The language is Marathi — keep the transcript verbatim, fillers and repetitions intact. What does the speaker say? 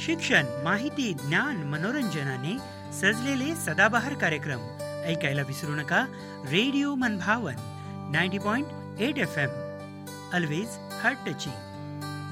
शिक्षण, माहिती, ज्ञान, मनोरंजनाने सजलेले सदाबहार कार्यक्रम ऐकायला विसरू नका. रेडिओ मनभावन ninety point eight F M, always heart touching.